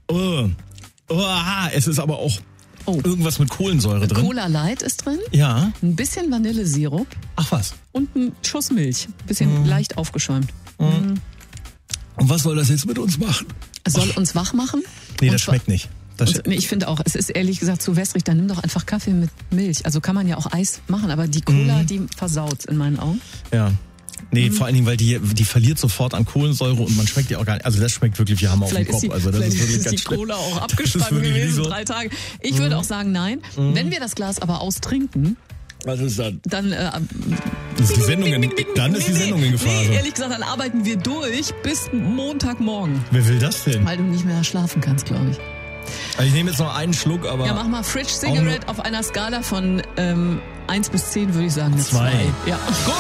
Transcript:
Es ist aber auch irgendwas mit Kohlensäure drin. Cola Light ist drin. Ja. Ein bisschen Vanillesirup. Ach was. Und ein Schuss Milch. Ein bisschen leicht aufgeschäumt. Und was soll das jetzt mit uns machen? Soll uns wach machen? Nee, das schmeckt nicht. Ich finde auch, es ist ehrlich gesagt zu wässrig, dann nimm doch einfach Kaffee mit Milch. Also kann man ja auch Eis machen, aber die Cola, die versaut in meinen Augen. Ja. Nee, vor allen Dingen, weil die verliert sofort an Kohlensäure und man schmeckt die auch gar nicht. Also das schmeckt wirklich wie Hammer auf den Kopf. Also das ist wirklich ganz schlimm. Cola auch abgespannt gewesen, so 3 Tage. Ich würde auch sagen, nein. Wenn wir das Glas aber austrinken, was ist das? Dann ist die Sendung in Gefahr. Nee, ehrlich gesagt, dann arbeiten wir durch bis Montagmorgen. Wer will das denn? Weil du nicht mehr schlafen kannst, glaube ich. Also ich nehme jetzt noch einen Schluck, aber... Ja, mach mal Fridge Cigarette auf einer Skala von 1 bis 10, würde ich sagen, eine 2. Ja.